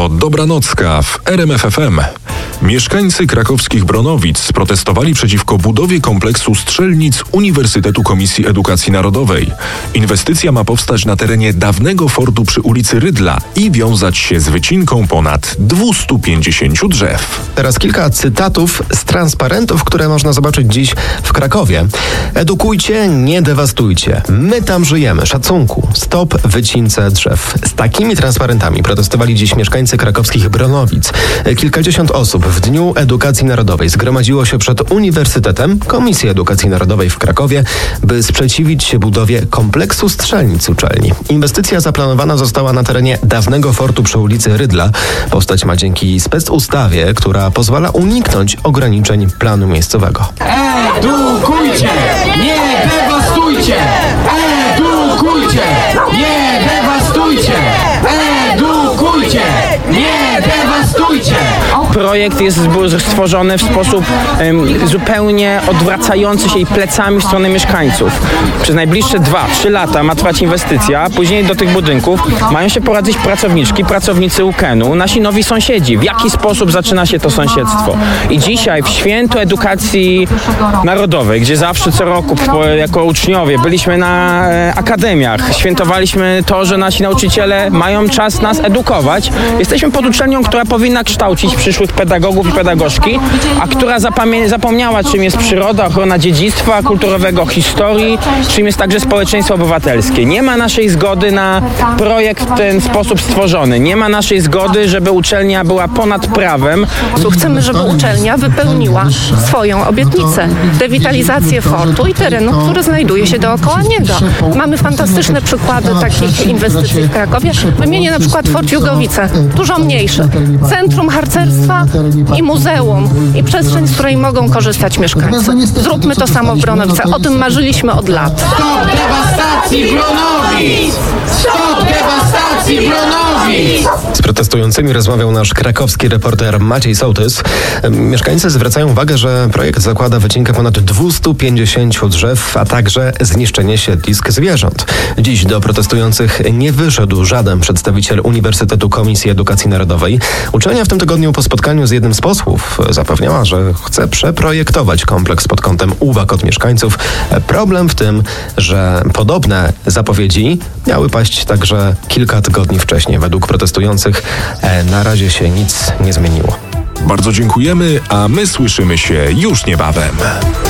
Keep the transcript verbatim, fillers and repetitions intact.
To Dobranocka w R M F F M. Mieszkańcy krakowskich Bronowic protestowali przeciwko budowie kompleksu strzelnic Uniwersytetu Komisji Edukacji Narodowej. Inwestycja ma powstać na terenie dawnego fortu przy ulicy Rydla i wiązać się z wycinką ponad dwieście pięćdziesiąt drzew. Teraz kilka cytatów z transparentów, które można zobaczyć dziś w Krakowie. Edukujcie, nie dewastujcie. My tam żyjemy. Szacunku. Stop wycince drzew. Z takimi transparentami protestowali dziś mieszkańcy krakowskich Bronowic. Kilkadziesiąt osób w Dniu Edukacji Narodowej zgromadziło się przed Uniwersytetem Komisji Edukacji Narodowej w Krakowie, by sprzeciwić się budowie kompleksu strzelnic uczelni. Inwestycja zaplanowana została na terenie dawnego fortu przy ulicy Rydla. Powstać ma dzięki specustawie, która pozwala uniknąć ograniczeń planu miejscowego. Edukujcie, nie dewastujcie! Edukujcie, nie dewastujcie! Edukujcie, nie dewastujcie! Projekt jest stworzony w sposób um, zupełnie odwracający się i plecami w stronę mieszkańców. Przez najbliższe dwa trzy lata ma trwać inwestycja, później do tych budynków mają się prowadzić pracowniczki, pracownicy U K E N-u, nasi nowi sąsiedzi. W jaki sposób zaczyna się to sąsiedztwo? I dzisiaj w Święto Edukacji Narodowej, gdzie zawsze co roku jako uczniowie byliśmy na e, akademiach, świętowaliśmy to, że nasi nauczyciele mają czas nas edukować. Jesteśmy pod uczelnią, która powinna kształcić przyszłych pedagogów i pedagogzki, a która zapamię- zapomniała, czym jest przyroda, ochrona dziedzictwa kulturowego, historii, czym jest także społeczeństwo obywatelskie. Nie ma naszej zgody na projekt w ten sposób stworzony. Nie ma naszej zgody, żeby uczelnia była ponad prawem. Chcemy, żeby uczelnia wypełniła swoją obietnicę. Rewitalizację fortu i terenu, który znajduje się dookoła niego. Mamy fantastyczne przykłady takich inwestycji w Krakowie. Wymienię na przykład Fort Jugowice, dużo mniejszy. Centrum harcerstwa i muzeum i przestrzeń, z której mogą korzystać mieszkańcy. Zróbmy to samo w Bronowicach. O tym marzyliśmy od lat. Stop dewastacji Bronowic! Stop dewastacji Bronowic! Z protestującymi rozmawiał nasz krakowski reporter Maciej Sołtys. Mieszkańcy zwracają uwagę, że projekt zakłada wycinkę ponad dwieście pięćdziesiąt drzew, a także zniszczenie siedlisk zwierząt. Dziś do protestujących nie wyszedł żaden przedstawiciel Uniwersytetu Komisji Edukacji Narodowej. Uczelnia w tym tygodniu po spotkaniu z jednym z posłów zapewniała, że chce przeprojektować kompleks pod kątem uwag od mieszkańców. Problem w tym, że podobne zapowiedzi miały paść także kilka tygodni wcześniej. Według protestujących na razie się nic nie zmieniło. Bardzo dziękujemy, a my słyszymy się już niebawem.